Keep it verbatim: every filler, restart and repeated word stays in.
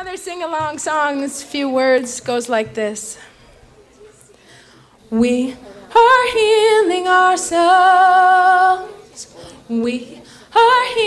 another sing-along song. This few words goes like this. We are healing ourselves. We are healing